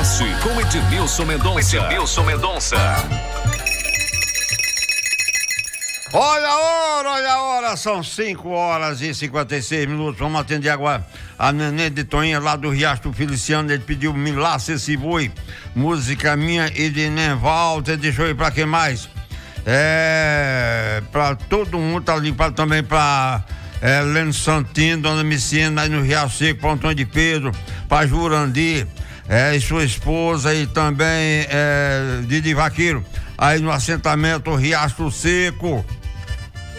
Oeste com Edmilson Mendonça. Olha a hora, são 5h56. Vamos atender agora a Nenê de Toinha, lá do Riacho do Feliciano. Ele pediu Me Laça Esse Boi, música minha e de Walter. Deixa eu ir pra quem mais? Pra todo mundo, tá ali também pra Leno Santino, Dona Micina, aí no Riacho Seco, pra Antônio de Pedro, pra Jurandir, e sua esposa, e também Didi Vaqueiro, aí no assentamento Riacho Seco.